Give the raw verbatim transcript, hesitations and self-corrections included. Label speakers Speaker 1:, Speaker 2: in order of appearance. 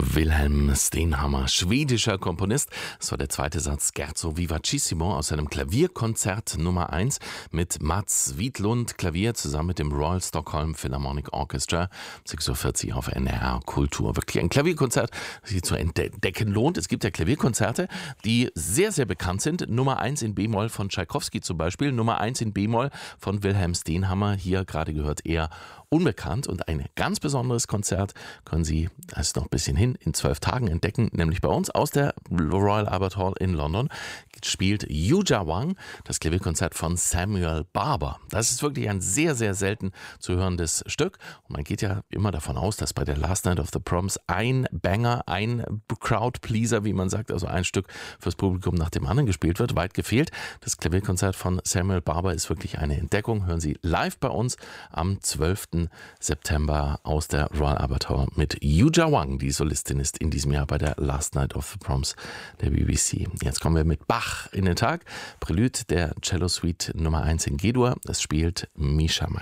Speaker 1: Wilhelm Stenhammar, schwedischer Komponist. Das war der zweite Satz Scherzo Vivacissimo aus seinem Klavierkonzert Nummer eins mit Mats Widlund Klavier zusammen mit dem Royal Stockholm Philharmonic Orchestra. sechs Uhr vierzig auf N D R Kultur. Wirklich ein Klavierkonzert, das sich zu entdecken lohnt. Es gibt ja Klavierkonzerte, die sehr, sehr bekannt sind. Nummer eins in B-Moll von Tschaikowski zum Beispiel. Nummer eins in B-Moll von Wilhelm Stenhammar. Hier gerade gehört eher unbekannt. Und ein ganz besonderes Konzert können Sie, das ist noch ein bisschen hin, in zwölf Tagen entdecken, nämlich bei uns aus der Royal Albert Hall in London spielt Yuja Wang das Klavierkonzert von Samuel Barber. Das ist wirklich ein sehr, sehr selten zu hörendes Stück. Und man geht ja immer davon aus, dass bei der Last Night of the Proms ein Banger, ein Crowdpleaser, wie man sagt, also ein Stück fürs Publikum nach dem anderen gespielt wird. Weit gefehlt. Das Klavierkonzert von Samuel Barber ist wirklich eine Entdeckung. Hören Sie live bei uns am zwölften September aus der Royal Albert Hall mit Yuja Wang, die Solistin ist in diesem Jahr bei der Last Night of the Proms der B B C. Jetzt kommen wir mit Bach in den Tag. Prelude der Cello Suite Nummer eins in G-Dur. Es spielt Misha May.